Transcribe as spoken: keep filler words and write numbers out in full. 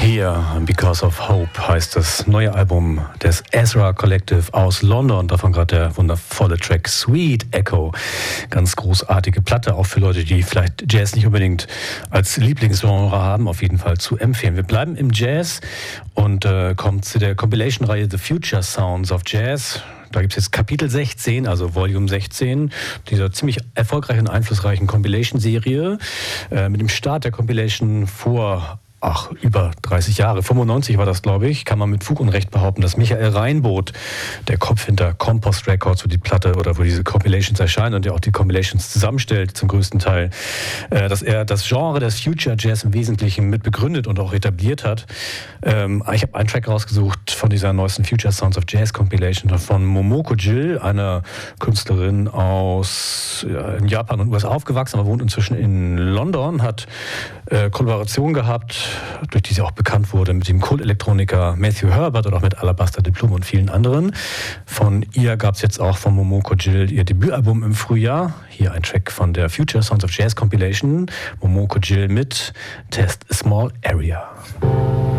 Here, Because of Hope heißt das neue Album des Ezra Collective aus London. Davon gerade der wundervolle Track Sweet Echo. Ganz großartige Platte, auch für Leute, die vielleicht Jazz nicht unbedingt als Lieblingsgenre haben, auf jeden Fall zu empfehlen. Wir bleiben im Jazz und äh, kommen zu der Compilation-Reihe The Future Sounds of Jazz. Da gibt es jetzt Kapitel sechzehn, also Volume sechzehn, dieser ziemlich erfolgreichen, einflussreichen Compilation-Serie. Äh, mit dem Start der Compilation vor Ach, über dreißig Jahre, fünfundneunzig war das, glaube ich, kann man mit Fug und Recht behaupten, dass Michael Reinboth, der Kopf hinter Compost Records, wo die Platte oder wo diese Compilations erscheinen und der auch die Compilations zusammenstellt, zum größten Teil, äh, dass er das Genre des Future Jazz im Wesentlichen mit begründet und auch etabliert hat. Ähm, ich habe einen Track rausgesucht von dieser neuesten Future Sounds of Jazz Compilation von Momoko Jill, einer Künstlerin aus ja, in Japan und U S A aufgewachsen, aber wohnt inzwischen in London, hat äh, Kollaboration gehabt, durch die sie auch bekannt wurde, mit dem Kult-Elektroniker Matthew Herbert oder auch mit Alabaster Diplom und vielen anderen. Von ihr gab es jetzt auch von Momoko Jill ihr Debütalbum im Frühjahr. Hier ein Track von der Future Sounds of Jazz Compilation. Momoko Jill mit Test a Small Area.